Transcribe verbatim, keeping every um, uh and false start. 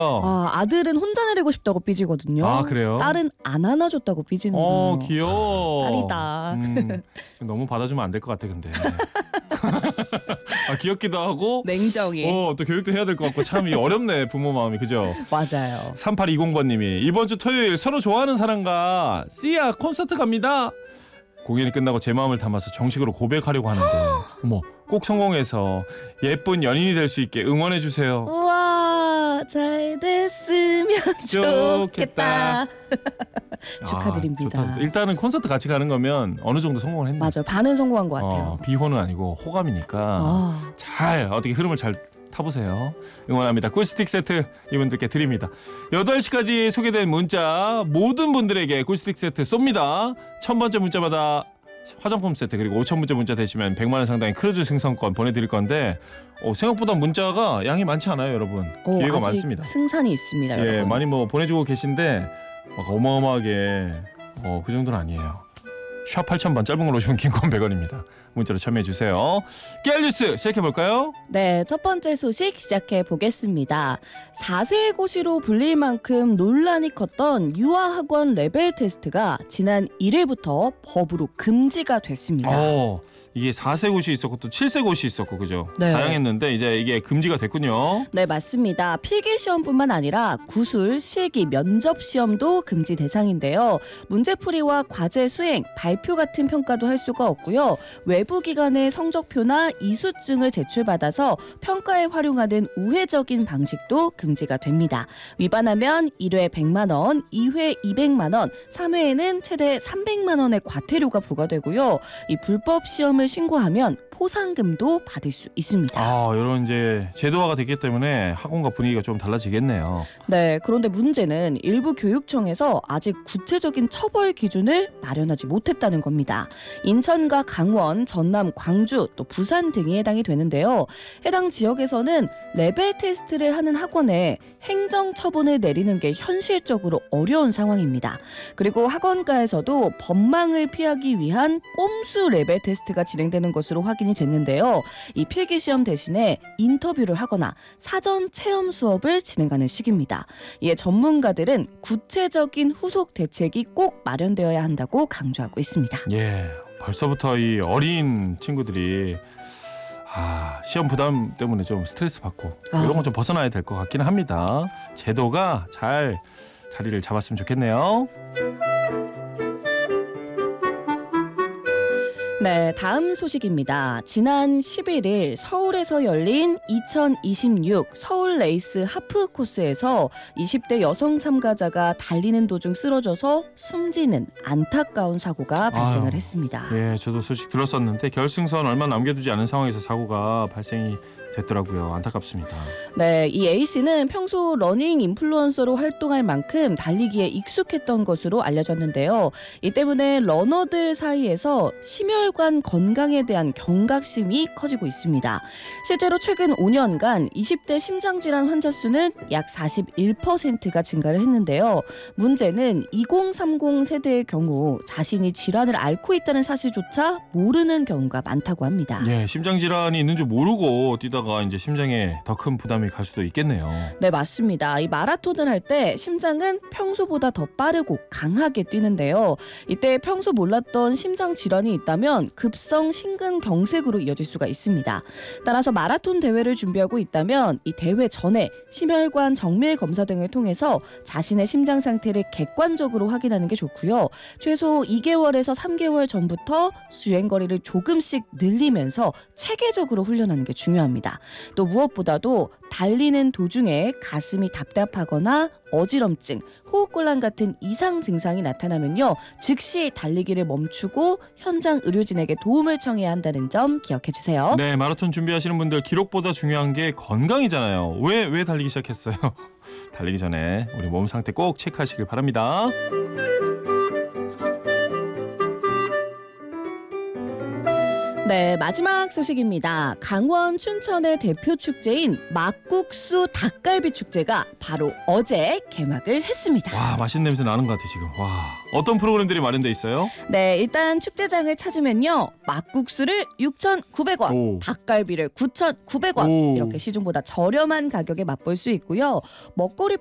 아, 아들은 혼자 내리고 싶다고 삐지거든요. 아, 그래요? 딸은 안 안아줬다고 삐지는 거예요. 어, 귀여워. 딸이다. 음, 너무 받아주면 안 될 것 같아 근데. 아, 귀엽기도 하고 냉정히. 어, 또 교육도 해야 될 것 같고 참 이 어렵네 부모 마음이. 그죠? 맞아요. 삼팔이공 번님이 이번 주 토요일 서로 좋아하는 사람과 씨야 콘서트 갑니다. 공연이 끝나고 제 마음을 담아서 정식으로 고백하려고 하는데 어머, 꼭 성공해서 예쁜 연인이 될 수 있게 응원해 주세요. 우와, 잘 됐으면 좋겠다. 축하드립니다. 아, 좋다. 일단은 콘서트 같이 가는 거면 어느 정도 성공을 했네. 맞아요. 반은 성공한 것 같아요. 어, 비호는 아니고 호감이니까 아. 잘 어떻게 흐름을 잘 타보세요. 응원합니다. 꿀스틱 세트 이분들께 드립니다. 여덟 시까지 소개된 문자 모든 분들에게 꿀스틱 세트 쏩니다. 천 번째 문자마다 화장품 세트 그리고 오천 문자 문자 되시면 백만 원 상당의 크루즈 승선권 보내드릴 건데 어, 생각보다 문자가 양이 많지 않아요, 여러분. 오, 기회가 아직 많습니다. 승산이 있습니다, 예, 여러분. 많이 뭐 보내주고 계신데 막 어마어마하게 어, 그 정도는 아니에요. 샵 팔천 번 짧은 걸 오시면 긴 건 백 원입니다. 문자로 참여해주세요. 깨알 뉴스 시작해볼까요? 네, 첫 번째 소식 시작해 보겠습니다. 사 세의 고시로 불릴 만큼 논란이 컸던 유아학원 레벨 테스트가 지난 일 일부터 법으로 금지가 됐습니다. 어, 이게 사 세 곳이 있었고 또 칠 세 곳이 있었고 그죠? 네. 다양했는데 이제 이게 금지가 됐군요. 네, 맞습니다. 필기시험뿐만 아니라 구술, 실기, 면접 시험도 금지 대상인데요. 문제풀이와 과제 수행, 발표 같은 평가도 할 수가 없고요. 외부 기관의 성적표나 이수증을 제출받아서 평가에 활용하는 우회적인 방식도 금지가 됩니다. 위반하면 일 회 백만 원, 이 회 이백만 원, 삼 회에는 최대 삼백만 원의 과태료가 부과되고요. 이 불법 시험을 신고하면 포상금도 받을 수 있습니다. 아, 이런 이제 제도화가 됐기 때문에 학원과 분위기가 좀 달라지겠네요. 네, 그런데 문제는 일부 교육청에서 아직 구체적인 처벌 기준을 마련하지 못했다는 겁니다. 인천과 강원, 전남, 광주, 또 부산 등이 해당이 되는데요. 해당 지역에서는 레벨 테스트를 하는 학원에 행정 처분을 내리는 게 현실적으로 어려운 상황입니다. 그리고 학원가에서도 법망을 피하기 위한 꼼수 레벨 테스트가 진행되는 것으로 확인이 됐는데요. 이 필기시험 대신에 인터뷰를 하거나 사전 체험 수업을 진행하는 시기입니다. 이에 전문가들은 구체적인 후속 대책이 꼭 마련되어야 한다고 강조하고 있습니다. 예, 벌써부터 이 어린 친구들이 아, 시험 부담 때문에 좀 스트레스 받고 아. 이런 건 좀 벗어나야 될 것 같기는 합니다. 제도가 잘 자리를 잡았으면 좋겠네요. 네, 다음 소식입니다. 지난 십일 일 서울에서 열린 이천이십육 서울 레이스 하프 코스에서 이십 대 여성 참가자가 달리는 도중 쓰러져서 숨지는 안타까운 사고가 발생을 아유, 했습니다. 예, 저도 소식 들었었는데 결승선 얼마 남겨두지 않은 상황에서 사고가 발생이 됐더라고요. 안타깝습니다. 네, 이 A씨는 평소 러닝 인플루언서로 활동할 만큼 달리기에 익숙했던 것으로 알려졌는데요. 이 때문에 러너들 사이에서 심혈관 건강에 대한 경각심이 커지고 있습니다. 실제로 최근 오 년간 이십 대 심장질환 환자 수는 약 사십일 퍼센트가 증가를 했는데요. 문제는 이공삼공 세대의 경우 자신이 질환을 앓고 있다는 사실조차 모르는 경우가 많다고 합니다. 예, 심장 질환이 있는 줄 모르고 뛰다가 이제 심장에 더 큰 부담이 갈 수도 있겠네요. 네, 맞습니다. 이 마라톤을 할 때 심장은 평소보다 더 빠르고 강하게 뛰는데요. 이때 평소 몰랐던 심장 질환이 있다면 급성 심근경색으로 이어질 수가 있습니다. 따라서 마라톤 대회를 준비하고 있다면 이 대회 전에 심혈관 정밀 검사 등을 통해서 자신의 심장 상태를 객관적으로 확인하는 게 좋고요. 최소 이 개월에서 삼 개월 전부터 주행 거리를 조금씩 늘리면서 체계적으로 훈련하는 게 중요합니다. 또 무엇보다도 달리는 도중에 가슴이 답답하거나 어지럼증, 호흡곤란 같은 이상 증상이 나타나면요. 즉시 달리기를 멈추고 현장 의료진에게 도움을 청해야 한다는 점 기억해 주세요. 네, 마라톤 준비하시는 분들 기록보다 중요한 게 건강이잖아요. 왜, 왜 달리기 시작했어요? 달리기 전에 우리 몸 상태 꼭 체크하시길 바랍니다. 네, 마지막 소식입니다. 강원 춘천의 대표 축제인 막국수 닭갈비 축제가 바로 어제 개막을 했습니다. 와, 맛있는 냄새 나는 것 같아 지금. 와, 어떤 프로그램들이 마련돼 있어요? 네, 일단 축제장을 찾으면요. 막국수를 육천구백 원, 오. 닭갈비를 구천구백 원 오. 이렇게 시중보다 저렴한 가격에 맛볼 수 있고요. 먹거리